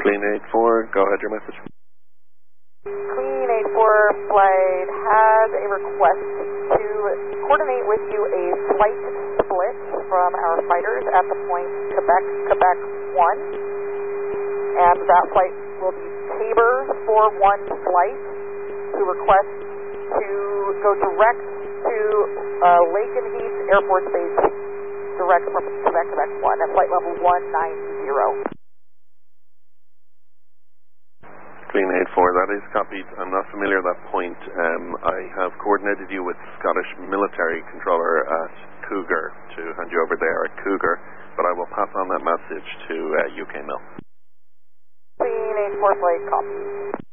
Queen 84, go ahead, your message. Queen 84 flight has a request to coordinate with you a flight split from our fighters at the point Quebec 1. And that flight will be Tabor 41 flight, who requests to go direct to Lakenheath Air Force Base, direct from Quebec 1 at flight level 190. Queen 84, that is copied. I'm not familiar with that point. I have coordinated you with Scottish military controller at Cougar to hand you over there at Cougar, but I will pass on that message to UK Mil. Queen 84 flight, copy.